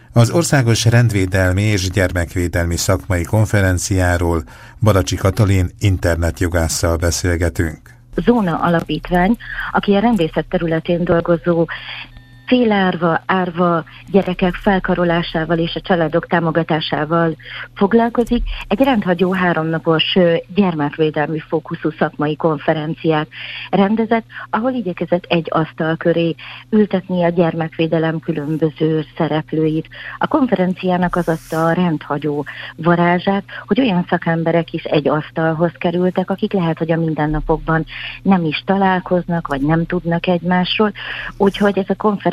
Az Országos Rendvédelmi és Gyermekvédelmi Szakmai Konferenciáról Balacsi Katalin internetjogásszal beszélgetünk. Zóna Alapítvány, aki a rendészet területén dolgozó árva gyerekek felkarolásával és a családok támogatásával foglalkozik. Egy rendhagyó 3 napos gyermekvédelmi fókuszú szakmai konferenciát rendezett, ahol igyekezett egy asztal köré ültetni a gyermekvédelem különböző szereplőit. A konferenciának az adta a rendhagyó varázsát, hogy olyan szakemberek is egy asztalhoz kerültek, akik lehet, hogy a mindennapokban nem is találkoznak, vagy nem tudnak egymásról, úgyhogy ez a konferencia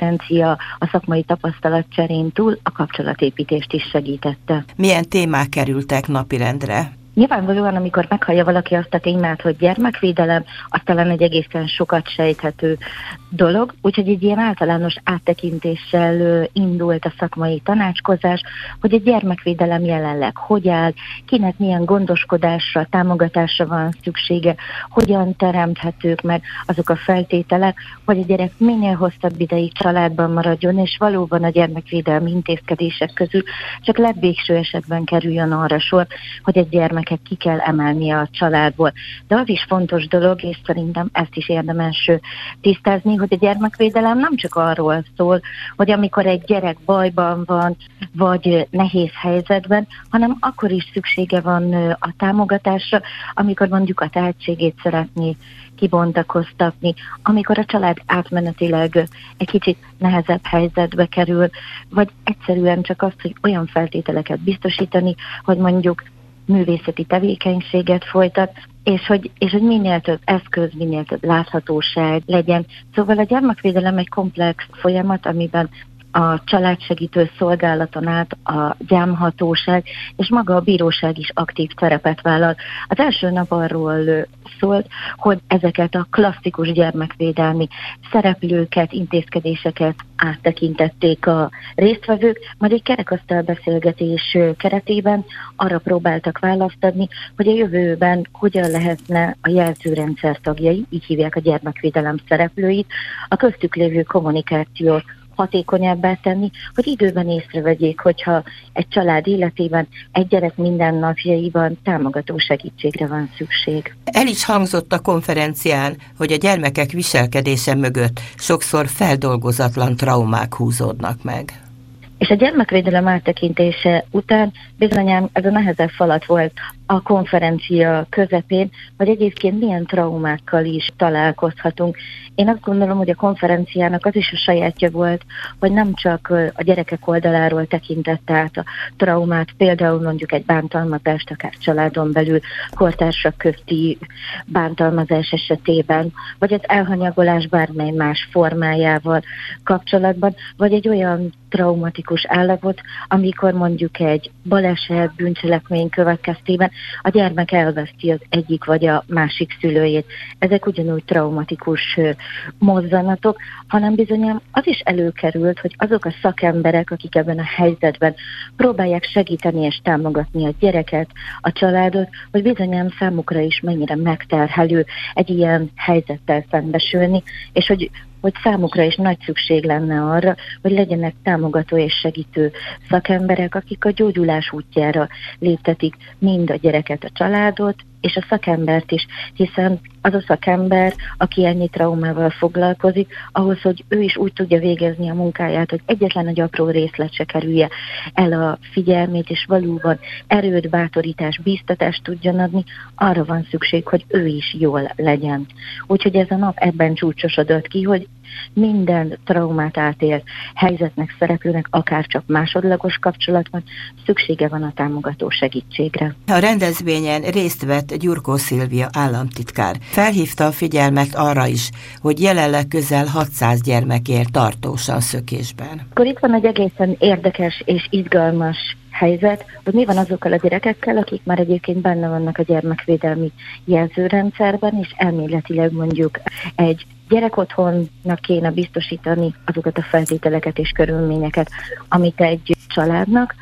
a szakmai tapasztalatcserén túl a kapcsolatépítést is segítette. Milyen témák kerültek napirendre? Nyilvánvalóan, amikor meghallja valaki azt a témát, hogy gyermekvédelem, az talán egy egészen sokat sejthető dolog, úgyhogy egy ilyen általános áttekintéssel indult a szakmai tanácskozás, hogy a gyermekvédelem jelenleg hogy áll, kinek milyen gondoskodásra, támogatásra van szüksége, hogyan teremthetők meg azok a feltételek, hogy a gyerek minél hosszabb ideig családban maradjon, és valóban a gyermekvédelmi intézkedések közül csak legvégső esetben kerüljön arra sor, hogy egy gyermeket ki kell emelnie a családból. De az is fontos dolog, és szerintem ezt is érdemes tisztázni, hogy a gyermekvédelem nem csak arról szól, hogy amikor egy gyerek bajban van, vagy nehéz helyzetben, hanem akkor is szüksége van a támogatásra, amikor mondjuk a tehetségét szeretné kibontakoztatni, amikor a család átmenetileg egy kicsit nehezebb helyzetbe kerül, vagy egyszerűen csak azt, hogy olyan feltételeket biztosítani, hogy mondjuk művészeti tevékenységet folytat, és hogy minél több eszköz, minél több láthatóság legyen. Szóval a gyermekvédelem egy komplex folyamat, amiben a családsegítő szolgálaton át a gyámhatóság és maga a bíróság is aktív szerepet vállal. Az első nap arról szólt, hogy ezeket a klasszikus gyermekvédelmi szereplőket, intézkedéseket áttekintették a résztvevők, majd egy kerekasztal beszélgetés keretében arra próbáltak választ adni, hogy a jövőben hogyan lehetne a jelzőrendszer tagjai, így hívják a gyermekvédelem szereplőit, a köztük lévő kommunikációt hatékonyabbá tenni, hogy időben észrevegyék, hogyha egy család életében, egy gyerek mindennapjaiban támogató segítségre van szükség. El is hangzott a konferencián, hogy a gyermekek viselkedése mögött sokszor feldolgozatlan traumák húzódnak meg. És a gyermekvédelem áttekintése után bizonyám ez a nehezebb falat volt a konferencia közepén, hogy egyébként milyen traumákkal is találkozhatunk. Én azt gondolom, hogy a konferenciának az is a sajátja volt, hogy nem csak a gyerekek oldaláról tekintett át a traumát, például mondjuk egy bántalmazást, akár családon belül, kortársak közti bántalmazás esetében, vagy az elhanyagolás bármely más formájával kapcsolatban, vagy egy olyan traumatikus állapot, amikor mondjuk egy baleset, bűncselekmény következtében a gyermek elveszti az egyik vagy a másik szülőjét. Ezek ugyanúgy traumatikus mozzanatok, hanem bizonyan az is előkerült, hogy azok a szakemberek, akik ebben a helyzetben próbálják segíteni és támogatni a gyereket, a családot, hogy bizonyan számukra is mennyire megterhelő egy ilyen helyzettel szembesülni, és hogy számukra is nagy szükség lenne arra, hogy legyenek támogató és segítő szakemberek, akik a gyógyulás útjára léptetik mind a gyereket, a családot, és a szakembert is, hiszen az a szakember, aki ennyi traumával foglalkozik, ahhoz, hogy ő is úgy tudja végezni a munkáját, hogy egyetlen egy apró részlet se kerülje el a figyelmét, és valóban erőt, bátorítást, bíztatást tudjon adni, arra van szükség, hogy ő is jól legyen. Úgyhogy ez a nap ebben csúcsosodott ki, hogy minden traumát átélt helyzetnek, szereplőnek, akár csak másodlagos kapcsolatban szüksége van a támogató segítségre. A rendezvényen részt vett Gyurkó Szilvia államtitkár. Felhívta a figyelmet arra is, hogy jelenleg közel 600 gyermek él tartósan szökésben. Akkor itt van egy egészen érdekes és izgalmas helyzet, hogy mi van azokkal a gyerekekkel, akik már egyébként benne vannak a gyermekvédelmi jelzőrendszerben, és elméletileg mondjuk egy gyerekotthonnak kéne biztosítani azokat a feltételeket és körülményeket, amit egy családnak,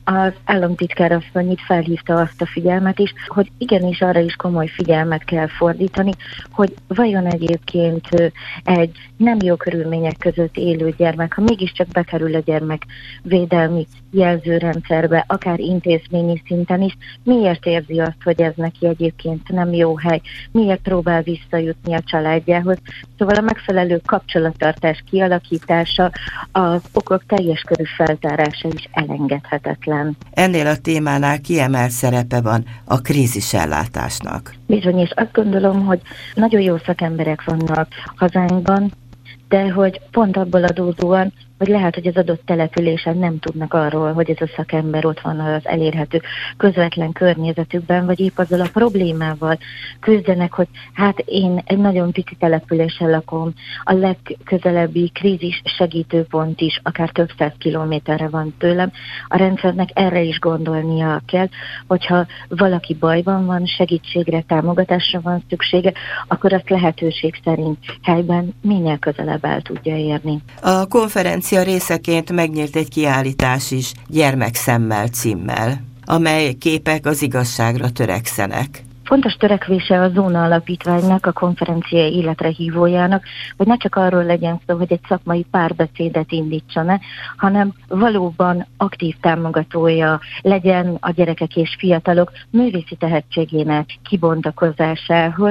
Az államtitkár asszony itt felhívta azt a figyelmet is, hogy igenis arra is komoly figyelmet kell fordítani, hogy vajon egyébként egy nem jó körülmények között élő gyermek, ha mégiscsak bekerül a gyermekvédelmi jelzőrendszerbe, akár intézményi szinten is, miért érzi azt, hogy ez neki egyébként nem jó hely, miért próbál visszajutni a családjához. Szóval a megfelelő kapcsolattartás kialakítása, az okok teljes körű feltárása is elengedhetetlen. Ennél a témánál kiemelt szerepe van a krízisellátásnak. Bizony, és azt gondolom, hogy nagyon jó szakemberek vannak hazánkban, de hogy pont abból adódóan, hogy lehet, hogy az adott településen nem tudnak arról, hogy ez a szakember ott van az elérhető közvetlen környezetükben, vagy épp azzal a problémával küzdenek, hogy hát én egy nagyon pici településen lakom, a legközelebbi krízis segítőpont is akár több 100 kilométerre van tőlem. A rendszernek erre is gondolnia kell, hogyha valaki bajban van, segítségre, támogatásra van szüksége, akkor azt lehetőség szerint helyben minél közelebb el tudja érni. A konferencia részeként megnyílt egy kiállítás is Gyermekszemmel címmel, amely képek az igazságra törekszenek. Fontos törekvése a Zóna Alapítványnak, a konferencia életre hívójának, hogy ne csak arról legyen szó, hogy egy szakmai párbeszédet indítson-e, hanem valóban aktív támogatója legyen a gyerekek és fiatalok művészi tehetségének kibontakozásához.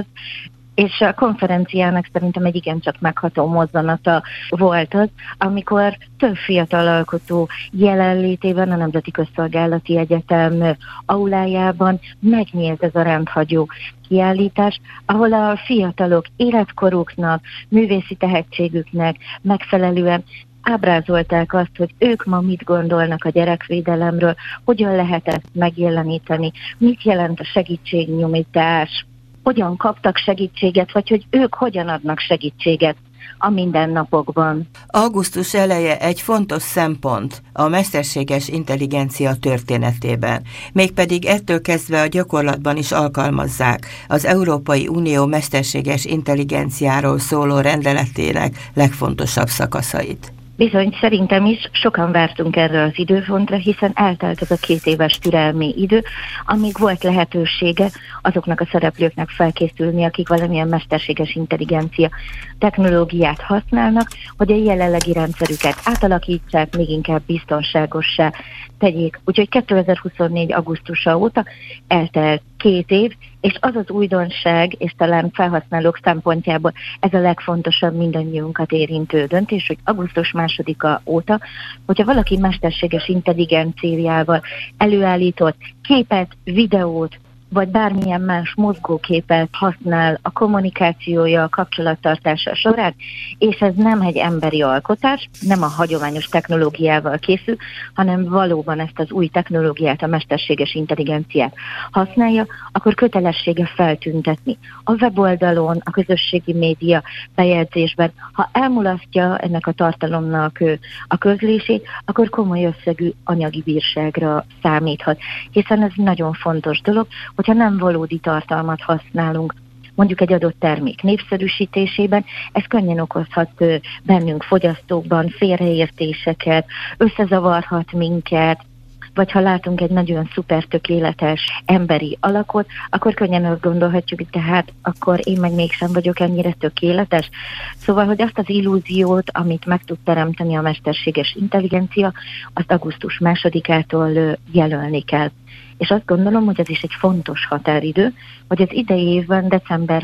És a konferenciának szerintem egy igencsak megható mozzanata volt az, amikor több fiatal alkotó jelenlétében a Nemzeti Közszolgálati Egyetem aulájában megnyílt ez a rendhagyó kiállítás, ahol a fiatalok életkoruknak, művészi tehetségüknek megfelelően ábrázolták azt, hogy ők ma mit gondolnak a gyerekvédelemről, hogyan lehet ezt megjeleníteni, mit jelent a segítségnyújtás, hogyan kaptak segítséget, vagy hogy ők hogyan adnak segítséget a mindennapokban. Augusztus eleje egy fontos szempont a mesterséges intelligencia történetében, mégpedig ettől kezdve a gyakorlatban is alkalmazzák az Európai Unió mesterséges intelligenciáról szóló rendeletének legfontosabb szakaszait. Bizony, szerintem is sokan vártunk erre az időpontra, hiszen eltelt az a 2 éves türelmi idő, amíg volt lehetősége azoknak a szereplőknek felkészülni, akik valamilyen mesterséges intelligencia technológiát használnak, hogy a jelenlegi rendszerüket átalakítsák, még inkább biztonságossá tegyék. Úgyhogy 2024. augusztusa óta eltelt 2 év, és az az újdonság, és talán felhasználók szempontjából ez a legfontosabb mindannyiunkat érintő döntés, hogy augusztus 2-a óta, hogyha valaki mesterséges intelligenciával előállított képet, videót, vagy bármilyen más mozgóképet használ a kommunikációja, a kapcsolattartása során, és ez nem egy emberi alkotás, nem a hagyományos technológiával készül, hanem valóban ezt az új technológiát, a mesterséges intelligenciát használja, akkor kötelessége feltüntetni a weboldalon, a közösségi média bejegyzésben. Ha elmulasztja ennek a tartalomnak a közlését, akkor komoly összegű anyagi bírságra számíthat, hiszen ez nagyon fontos dolog, hogyha nem valódi tartalmat használunk, mondjuk egy adott termék népszerűsítésében, ez könnyen okozhat bennünk fogyasztókban félreértéseket, összezavarhat minket, vagy ha látunk egy nagyon szuper tökéletes emberi alakot, akkor könnyen azt gondolhatjuk, hogy tehát akkor én meg mégsem vagyok ennyire tökéletes. Szóval, hogy azt az illúziót, amit meg tud teremteni a mesterséges intelligencia, azt augusztus 2-ától jelölni kell. És azt gondolom, hogy ez is egy fontos határidő, hogy az idei évben december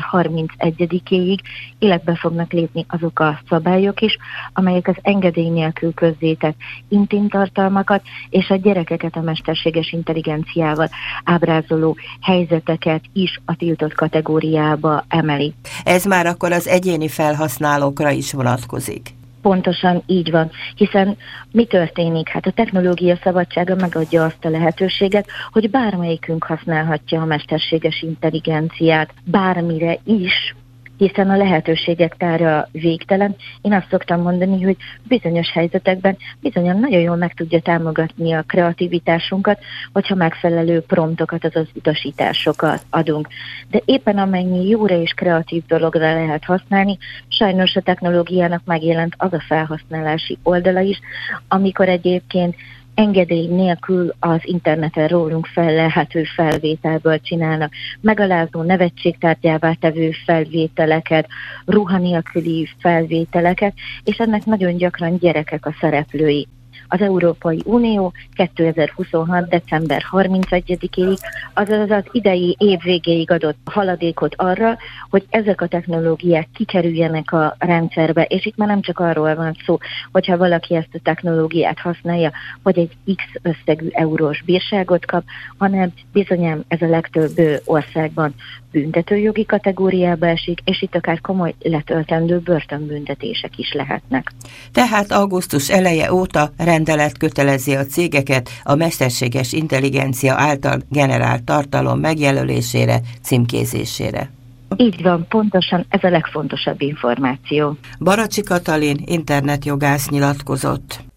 31-éig életbe fognak lépni azok a szabályok is, amelyek az engedély nélkül közzétett intim tartalmakat és a gyerekeket a mesterséges intelligenciával ábrázoló helyzeteket is a tiltott kategóriába emeli. Ez már akkor az egyéni felhasználókra is vonatkozik. Pontosan így van, hiszen mi történik? Hát a technológia szabadsága megadja azt a lehetőséget, hogy bármelyikünk használhatja a mesterséges intelligenciát bármire is, hiszen a lehetőségek tára végtelen. Én azt szoktam mondani, hogy bizonyos helyzetekben bizonyan nagyon jól meg tudja támogatni a kreativitásunkat, hogyha megfelelő promptokat, azaz utasításokat adunk. De éppen amennyi jóra és kreatív dologra lehet használni, sajnos a technológiának megjelent az a felhasználási oldala is, amikor egyébként engedély nélkül az interneten rólunk fellelhető felvételből csinálnak megalázó, nevetségtárgyává tevő felvételeket, ruha nélküli felvételeket, és ennek nagyon gyakran gyerekek a szereplői. Az Európai Unió 2026. december 31-ig, azaz az idei év végéig adott haladékot arra, hogy ezek a technológiák kikerüljenek a rendszerbe, és itt már nem csak arról van szó, hogyha valaki ezt a technológiát használja, hogy egy X összegű eurós bírságot kap, hanem bizonyám ez a legtöbb országban büntetőjogi kategóriába esik, és itt akár komoly letöltendő börtönbüntetések is lehetnek. Tehát augusztus eleje óta rendelet kötelezi a cégeket a mesterséges intelligencia által generált tartalom megjelölésére, címkézésére. Így van, pontosan ez a legfontosabb információ. Baracsi Katalin internetjogász nyilatkozott.